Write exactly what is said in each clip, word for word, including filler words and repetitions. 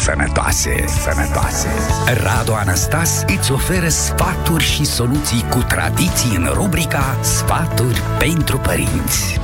sănătoase, sănătoase. Radu Anastas îți oferă sfaturi și soluții cu tradiții în rubrica Sfaturi pentru părinți.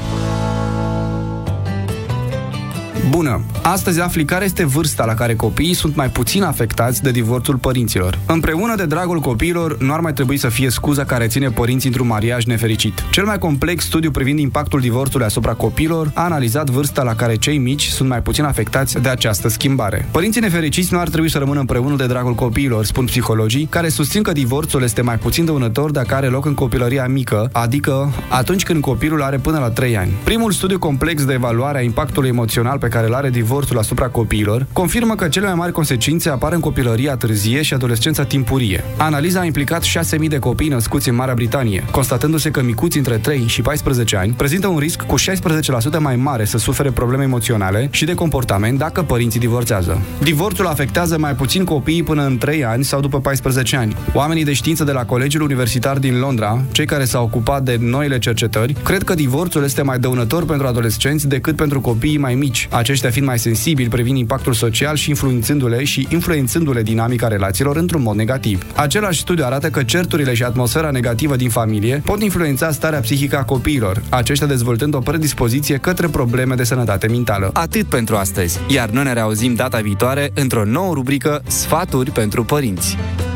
Bună! Astăzi afli care este vârsta la care copiii sunt mai puțin afectați de divorțul părinților. Împreună de dragul copiilor nu ar mai trebui să fie scuza care ține părinții într-un mariaj nefericit. Cel mai complex studiu privind impactul divorțului asupra copiilor a analizat vârsta la care cei mici sunt mai puțin afectați de această schimbare. Părinții nefericiți nu ar trebui să rămână împreună de dragul copiilor, spun psihologii, care susțin că divorțul este mai puțin dăunător dacă are loc în copilăria mică, adică atunci când copilul are până la trei ani. Primul studiu complex de evaluare a impactului emoțional pe care îl are divorțul asupra copiilor confirmă că cele mai mari consecințe apar în copilăria târzie și adolescența timpurie. Analiza a implicat șase mii de copii născuți în Marea Britanie, constatându-se că micuți între trei și paisprezece ani prezintă un risc cu șaisprezece la sută mai mare să sufere probleme emoționale și de comportament dacă părinții divorțează. Divorțul afectează mai puțin copiii până în trei ani sau după paisprezece ani. Oamenii de știință de la Colegiul Universitar din Londra, cei care s-au ocupat de noile cercetări, cred că divorțul este mai dăunător pentru adolescenți decât pentru copiii mai mici, aceștia fiind mai sensibili privind impactul social și influențându-le și influențându-le dinamica relațiilor într-un mod negativ. Același studiu arată că certurile și atmosfera negativă din familie pot influența starea psihică a copiilor, aceștia dezvoltând o predispoziție către probleme de sănătate mentală. Atât pentru astăzi, iar noi ne reauzim data viitoare într-o nouă rubrică Sfaturi pentru părinți.